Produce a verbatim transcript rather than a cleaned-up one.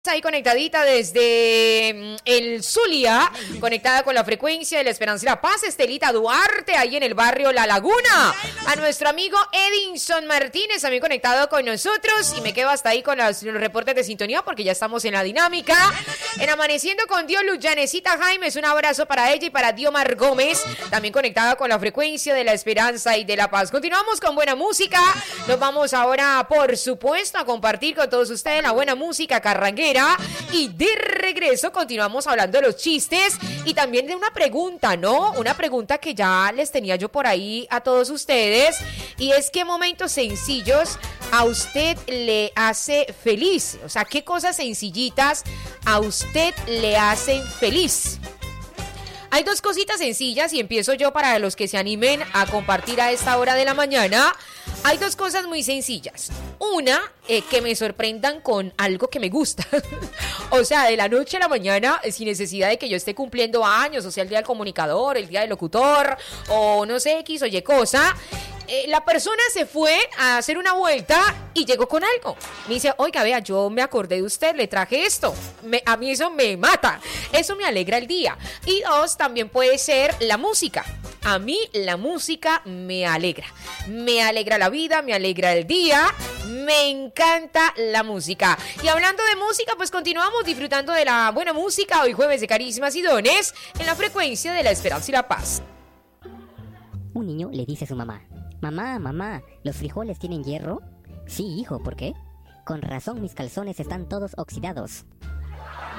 Ahí conectadita desde mm, el Zulia, conectada con la frecuencia de la Esperanza y la Paz, Estelita Duarte, ahí en el barrio La Laguna. A nuestro amigo Edinson Martínez, también conectado con nosotros. Y me quedo hasta ahí con los, los reportes de sintonía porque ya estamos en la dinámica. En Amaneciendo con Dios, Luyanecita Jaimes, un abrazo para ella y para Diomar Gómez, también conectada con la frecuencia de la Esperanza y de la Paz. Continuamos con buena música. Nos vamos ahora, por supuesto, a compartir con todos ustedes la buena música carranguera. Y de regreso continuamos hablando de los chistes y también de una pregunta, ¿no? Una pregunta que ya les tenía yo por ahí a todos ustedes, y es qué momentos sencillos a usted le hace feliz. O sea, qué cosas sencillitas a usted le hacen feliz. Hay dos cositas sencillas y empiezo yo para los que se animen a compartir a esta hora de la mañana. Hay dos cosas muy sencillas. Una, eh, que me sorprendan con algo que me gusta. O sea, de la noche a la mañana, sin necesidad de que yo esté cumpliendo años, o sea, el día del comunicador, el día del locutor, o no sé, X o Y cosa. Eh, la persona se fue a hacer una vuelta y llegó con algo. Me dice, oiga, vea, yo me acordé de usted, le traje esto. Me, a mí eso me mata. Eso me alegra el día. Y dos, también puede ser la música. A mí la música me alegra. Me alegra la vida, me alegra el día. Me encanta la música. Y hablando de música, pues continuamos disfrutando de la buena música hoy jueves de Carismas y Dones en la frecuencia de la Esperanza y la Paz. Un niño le dice a su mamá: Mamá, mamá, ¿los frijoles tienen hierro? Sí, hijo, ¿por qué? Con razón mis calzones están todos oxidados.